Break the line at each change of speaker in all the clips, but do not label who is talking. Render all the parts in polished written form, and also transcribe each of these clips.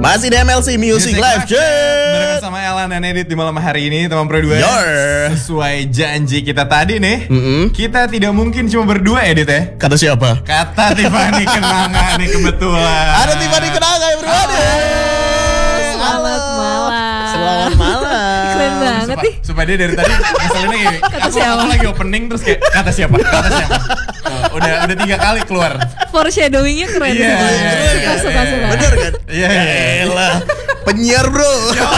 Masih di MLC Music Live Chat
barengan sama Elan dan Edit di malam hari ini, teman Pro 2. Sesuai janji kita tadi nih, kita tidak mungkin cuma berdua, Edit ya.
Kata siapa?
Kata Tiffany Kenanga nih kebetulan.
Ada Tiffany Kenanga yang berdua.
Selamat malam.
Selamat malam.
Keren banget nih.
Supaya dia dari tadi ngeselinnya gini. Aku lagi opening terus kayak kata siapa? Kata siapa? Udah 3 kali keluar.
Foreshadowingnya keren. Suka.
Bener kan?
Iya.
Elah, penyiar bro.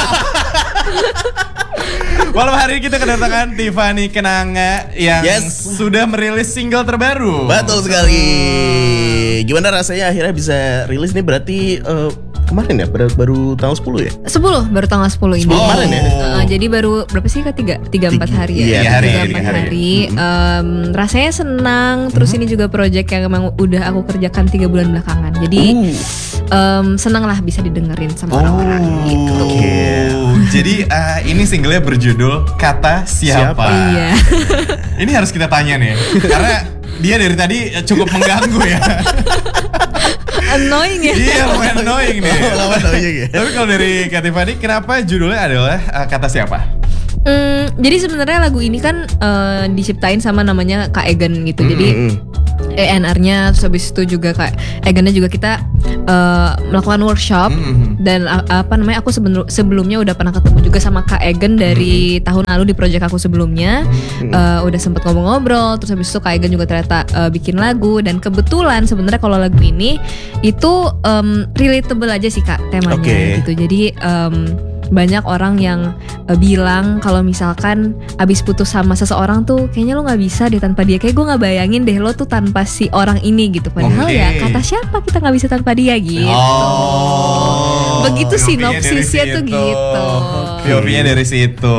Malam hari ini kita kedatangan Tiffany Kenanga yang sudah merilis single terbaru.
Betul sekali. Gimana rasanya akhirnya bisa rilis nih? Berarti kemarin ya? Baru tanggal 10 ya?
10, baru tanggal 10 ini.
Kemarin ya?
Jadi baru berapa sih Kak? 3-4 hari ya?
Iya,
3-4 hari. Rasanya senang. Terus ini juga project yang emang udah aku kerjakan 3 bulan belakangan. Jadi senang lah bisa didengerin sama orang-orang gitu.
Jadi ini singlenya berjudul Kata Siapa.
Iya.
Ini harus kita tanya nih, karena dia dari tadi cukup mengganggu ya.
Annoying ya.
Iya, lumayan annoying nih.
Ya.
Tapi kalau dari Kak Tiffany, kenapa judulnya adalah Kata Siapa?
Jadi sebenarnya lagu ini kan diciptain sama namanya Kak Egan gitu. Jadi ENR-nya, terus habis itu juga Kak Egan-nya juga kita melakukan workshop. Dan aku sebelumnya udah pernah ketemu juga sama Kak Egan dari tahun lalu di project aku sebelumnya. Udah sempet ngobrol-ngobrol. Terus habis itu Kak Egan juga ternyata bikin lagu. Dan kebetulan sebenarnya kalau lagu ini itu relatable aja sih Kak temanya gitu. Jadi banyak orang yang bilang kalau misalkan abis putus sama seseorang tuh kayaknya lo nggak bisa deh tanpa dia. Kayak gue nggak bayangin deh lo tuh tanpa si orang ini gitu. Padahal ya kata siapa kita nggak bisa tanpa dia gitu. Begitu sinopsisnya tuh gitu.
POV-nya dari situ.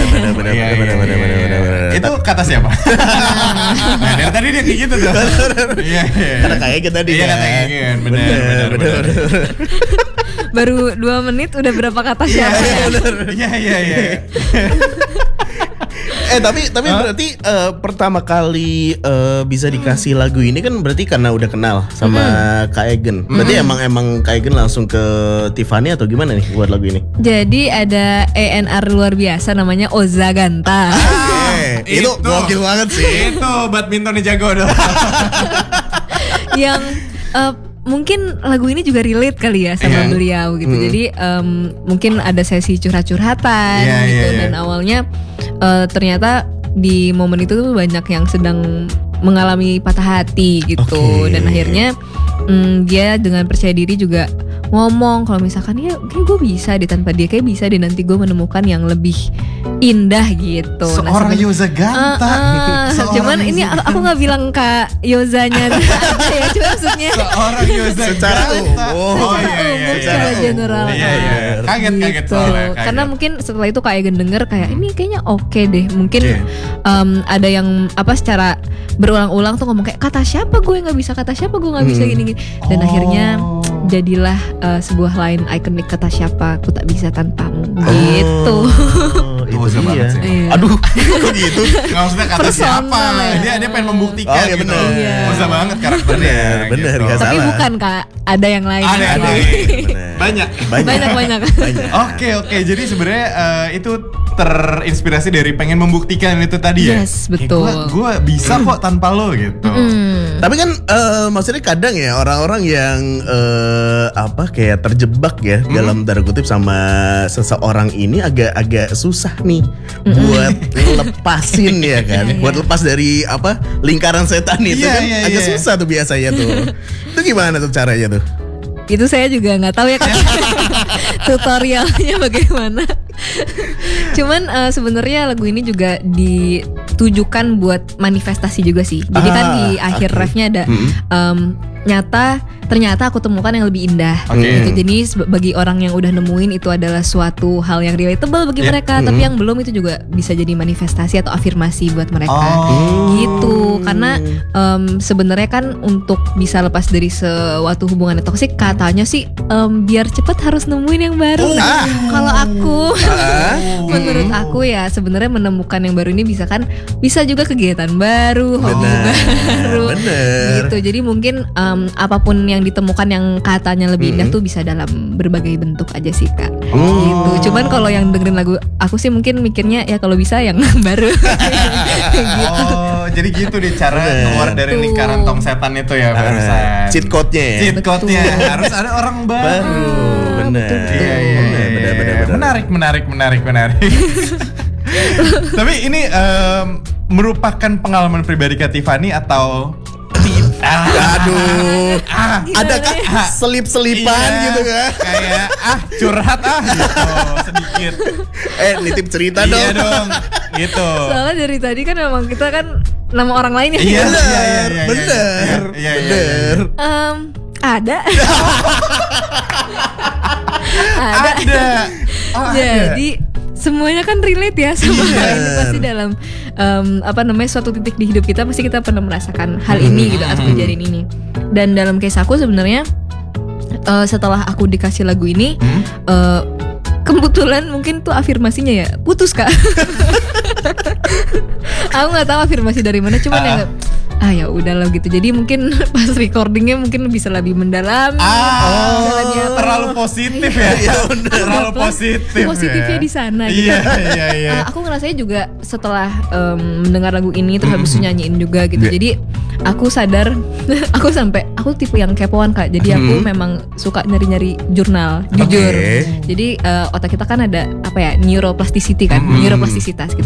Benar. Itu kata siapa? Nah, dari tadi dia kayak gitu tuh. Iya.
Karena kayak tadi.
Iya, kata Egan. Benar.
Baru 2 menit udah berapa kata siapa?
Iya.
Tapi berarti pertama kali bisa dikasih lagu ini kan berarti karena udah kenal sama Kak Egan. Berarti emang Kak Egan langsung ke Tiffany atau gimana nih buat lagu ini? Jadi
ada ENR luar biasa namanya Oza Ganta.
Itu gokil banget sih.
Itu badmintonnya jago dong.
Yang mungkin lagu ini juga relate kali ya sama beliau gitu. Jadi mungkin ada sesi curhat-curhatan gitu. Dan awalnya ternyata di momen itu tuh banyak yang sedang mengalami patah hati gitu. Dan akhirnya dia dengan percaya diri juga ngomong kalau misalkan ya kayak gue bisa deh tanpa dia, kayak bisa deh nanti gue menemukan yang lebih indah gitu.
Seorang Yoza Ganta.
Cuman ini aku nggak bilang Kak Yozanya aja ya, cuma maksudnya
seorang Yoza
secara
Ganta.
Secara general.
Iya. Kaget
gitu.
soalnya.
Karena mungkin setelah itu Kak Egan denger kayak ini kayaknya oke deh. Mungkin ada yang secara berulang-ulang tuh ngomong kayak kata siapa gue nggak bisa, kata siapa gue nggak bisa gini. Dan akhirnya jadilah sebuah line ikonik kata siapa aku tak bisa tanpamu gitu.
Itu
dia.
banget sih.
Iya.
Aduh, kok gitu?
Nggak maksudnya kata siapa
ya.
dia pengen membuktikan gitu.
Bener.
Usah banget karakternya.
Bener,
gitu.
nggak
Tapi
salah.
bukan Kak, ada yang lain.
Ada yang lain. Banyak. Oke. Jadi sebenarnya itu terinspirasi dari pengen membuktikan itu tadi ya.
Yes, betul.
Gue bisa kok tanpa lo gitu.
Tapi kan maksudnya kadang ya orang-orang yang kayak terjebak ya dalam tanda kutip sama seseorang ini agak susah nih buat lepasin ya kan. Buat lepas dari lingkaran setan itu kan agak susah tuh biasanya tuh. Itu gimana tuh caranya tuh?
Itu saya juga nggak tahu ya Kak. Tutorialnya bagaimana. Cuman sebenarnya lagu ini juga ditujukan buat manifestasi juga sih. Jadi kan di akhir refnya ada ternyata aku temukan yang lebih indah gitu. Jadi bagi orang yang udah nemuin itu adalah suatu hal yang relatable bagi mereka. Tapi yang belum itu juga bisa jadi manifestasi atau afirmasi buat mereka gitu. Karena sebenarnya kan untuk bisa lepas dari suatu hubungan yang toksik, katanya sih biar cepet harus nemuin yang baru. Kalau aku menurut aku ya sebenarnya menemukan yang baru ini bisa juga kegiatan baru, hobi baru gitu. Jadi mungkin apapun yang ditemukan yang katanya lebih indah tuh bisa dalam berbagai bentuk aja sih Kak. Gitu. Cuman kalau yang dengerin lagu aku sih mungkin mikirnya ya kalau bisa yang baru. Gitu.
Oh, jadi gitu deh cara keluar dari lingkaran tong setan itu ya barusan.
Cheat code-nya ya.
Cheat code-nya harus ada orang baru.
Bener.
Iya. Menarik. Tapi ini merupakan pengalaman pribadi Kak Tiffany atau
Aduh. Adakah selip-selipan
iya,
gitu kan?
Kayak curhat gitu sedikit.
Nitip cerita dong.
Iya dong, gitu.
Soalnya dari tadi kan memang kita kan nama orang lain ya.
Iya,
bener.
Ada.
Ada. Oh,
Jadi semuanya kan relate ya sama hal ini pasti dalam suatu titik di hidup kita pasti kita pernah merasakan hal ini gitu atau kejadian ini. Dan dalam case aku sebenarnya setelah aku dikasih lagu ini kebetulan mungkin tuh afirmasinya ya putus Kak. Aku nggak tahu afirmasi dari mana, cuman ya udahlah gitu. Jadi mungkin pas recordingnya mungkin bisa lebih mendalam.
Terlalu positif ya. Terlalu positif.
Positifnya di sana gitu.
Iya.
Aku ngerasanya juga setelah mendengar lagu ini terus habis itu nyanyiin juga gitu. Jadi aku sadar aku tipe yang kepoan Kak. Jadi aku memang suka nyari-nyari jurnal, jujur. Jadi otak kita kan ada neuroplasticity kan, neuroplastisitas gitu.